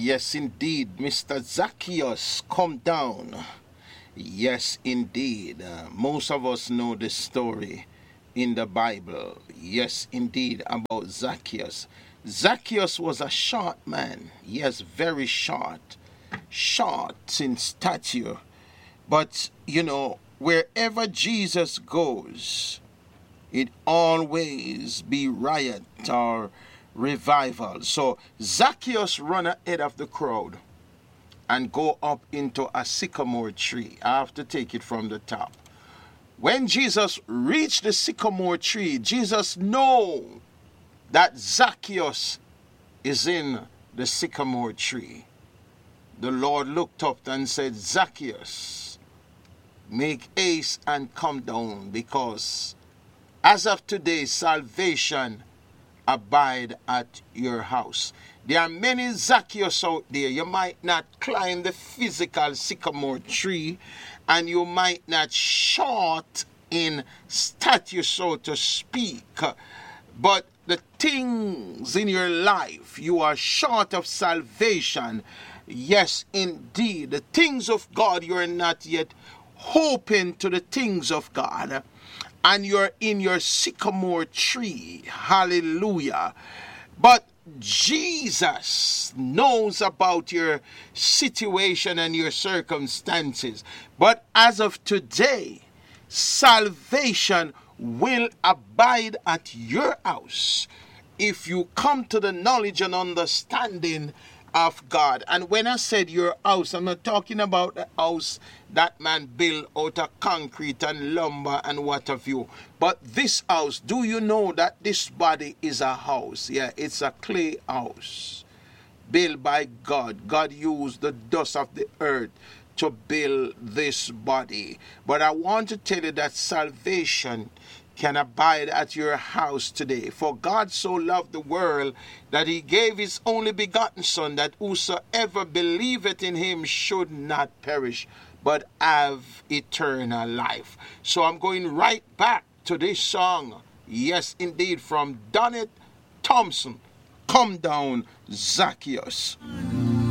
Yes, indeed, Mr. Zacchaeus, come down. Yes, indeed. Most of us know the story in the Bible. Yes, indeed, about Zacchaeus. Zacchaeus was a short man. Yes, very short. Short in stature. But, wherever Jesus goes, it always be riot or revival. So Zacchaeus run ahead of the crowd and go up into a sycamore tree. I have to take it from the top. When Jesus reached the sycamore tree, Jesus know that Zacchaeus is in the sycamore tree. The Lord looked up and said, Zacchaeus, make haste and come down, because as of today, salvation abide at your house. There are many Zacchaeus out there. You might not climb the physical sycamore tree, and you might not short in stature, so to speak. But the things in your life, you are short of salvation. Yes, indeed. The things of God, you are not yet hoping to the things of God. And you're in your sycamore tree. Hallelujah. But Jesus knows about your situation and your circumstances. But as of today, salvation will abide at your house if you come to the knowledge and understanding of God. And when I said your house, I'm not talking about the house that man built out of concrete and lumber and what have you. But this house, do you know that this body is a house? Yeah, it's a clay house built by God. God used the dust of the earth to build this body. But I want to tell you that salvation can abide at your house today. For God so loved the world that he gave his only begotten Son, that whosoever believeth in him should not perish, but have eternal life. So I'm going right back to this song. Yes, indeed, from Donnet Thompson. Come down, Zacchaeus.